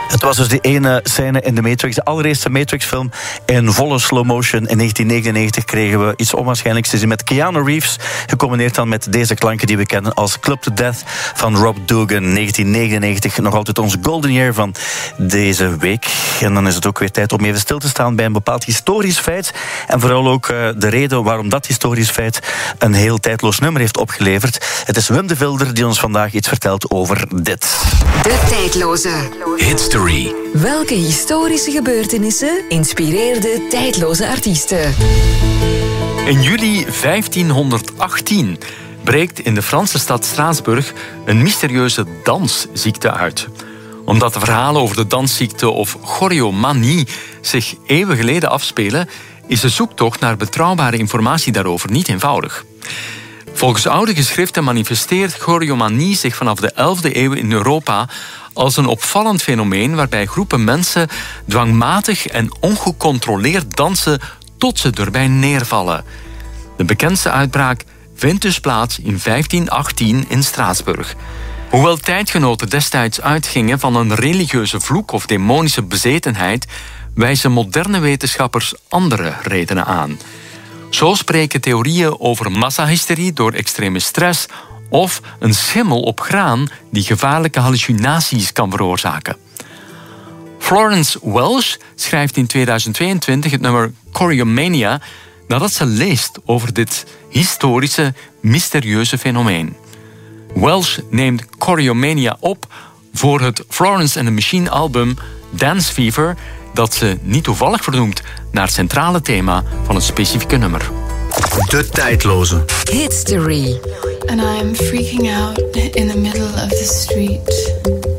Het was dus die ene scène in de Matrix, de allereerste Matrix-film in volle slow motion. In 1999 kregen we iets onwaarschijnlijks te zien met Keanu Reeves, gecombineerd dan met deze klanken die we kennen als Club to Death van Rob Dougan. 1999, nog altijd ons golden year van deze week. En dan is het ook weer tijd om even stil te staan bij een bepaald historisch feit. En vooral ook de reden waarom dat historisch feit een heel tijdloos nummer heeft opgeleverd. Het is Wim de Vilder die ons vandaag iets vertelt over dit. De tijdloze History. Welke historische gebeurtenissen inspireerden tijdloze artiesten? In juli 1518 breekt in de Franse stad Straatsburg een mysterieuze dansziekte uit. Omdat de verhalen over de dansziekte of choreomanie zich eeuwen geleden afspelen, is de zoektocht naar betrouwbare informatie daarover niet eenvoudig. Volgens oude geschriften manifesteert choreomanie zich vanaf de 11e eeuw in Europa als een opvallend fenomeen waarbij groepen mensen dwangmatig en ongecontroleerd dansen tot ze erbij neervallen. De bekendste uitbraak vindt dus plaats in 1518 in Straatsburg. Hoewel tijdgenoten destijds uitgingen van een religieuze vloek of demonische bezetenheid, wijzen moderne wetenschappers andere redenen aan. Zo spreken theorieën over massahysterie door extreme stress of een schimmel op graan die gevaarlijke hallucinaties kan veroorzaken. Florence Welch schrijft in 2022 het nummer Choreomania nadat ze leest over dit historische, mysterieuze fenomeen. Welch neemt Choreomania op voor het Florence and the Machine album Dance Fever, dat ze niet toevallig vernoemt naar het centrale thema van het specifieke nummer. De tijdloze History. And I'm freaking out in the middle of the street.